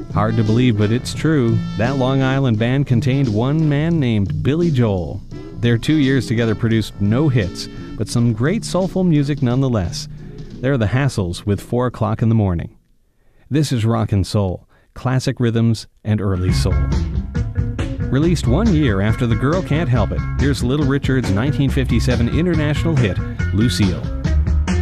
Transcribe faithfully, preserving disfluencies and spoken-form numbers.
Hard to believe, but it's true. That Long Island band contained one man named Billy Joel. Their two years together produced no hits, but some great soulful music nonetheless. They're the Hassles with Four O'Clock in the Morning. This is Rock and Soul, classic rhythms and early soul. Released one year after The Girl Can't Help It, here's Little Richard's nineteen fifty-seven international hit, Lucille.